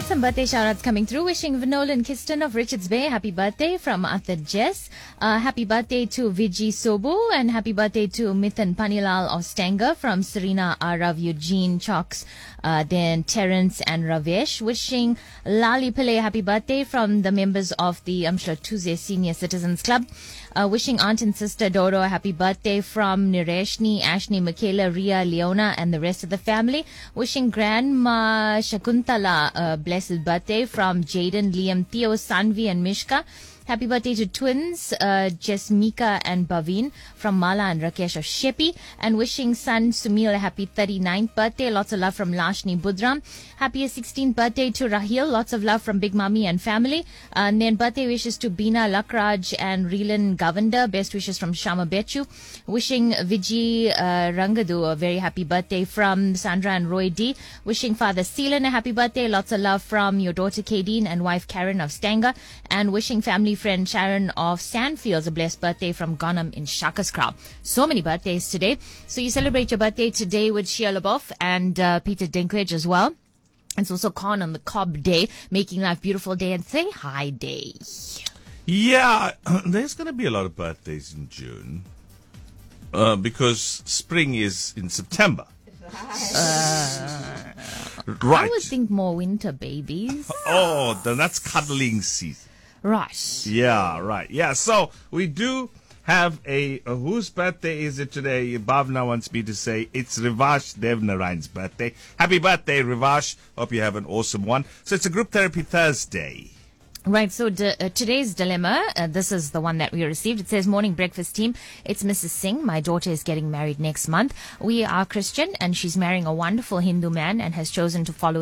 Some birthday shout-outs coming through. Wishing Vinolan Kiston of Richards Bay happy birthday from Arthur Jess. Happy birthday to Viji Sobu and happy birthday to Mithan Panilal of Stanger from Serena Arav, Eugene Chox, then Terence and Ravesh. Wishing Lali Pillay happy birthday from the members of the Tuesday Senior Citizens Club. Wishing aunt and sister Dodo a happy birthday from Nireshni, Ashni, Michaela, Ria, Leona and the rest of the family. Wishing Grandma Shakuntala a blessed birthday from Jaden, Liam, Theo, Sanvi and Mishka. Happy birthday to twins, Jasmika and Bhavin from Mala and Rakesh of Shepi. And wishing son Sumil a happy 39th birthday. Lots of love from Lashni Budram. Happy 16th birthday to Rahil. Lots of love from Big Mummy and family. And then birthday wishes to Bina Lakraj and Reelan Govender. Best wishes from Shama Bechu. Wishing Viji Rangadu a very happy birthday from Sandra and Roy D. Wishing Father Seelan a happy birthday. Lots of love from your daughter Kadeen and wife Karen of Stanger. And wishing family friend Sharon of Sandfields a blessed birthday from Gonham in Shakas Kraal. So many birthdays today. So you celebrate your birthday today with Shia LaBeouf and Peter Dinklage as well. It's also Con on the Cobb Day, Making Life Beautiful Day and Say Hi Day. Yeah, there's going to be a lot of birthdays in June because spring is in September. Right. I would think more winter babies. Oh, then that's cuddling season. Right. Yeah, right. Yeah, so we do have whose birthday is it today? Bhavna wants me to say it's Rivash Devnarayan's birthday. Happy birthday, Rivash. Hope you have an awesome one. So it's a group therapy Thursday. Right, so today's dilemma, this is the one that we received. It says, morning breakfast team, it's Mrs. Singh. My daughter is getting married next month. We are Christian and she's marrying a wonderful Hindu man and has chosen to follow